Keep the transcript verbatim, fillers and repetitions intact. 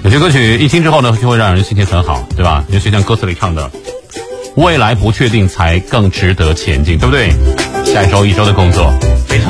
有些歌曲一听之后呢，就会让人心情很好，对吧？尤其像歌词里唱的，未来不确定才更值得前进，对不对？下一周一周的工作非常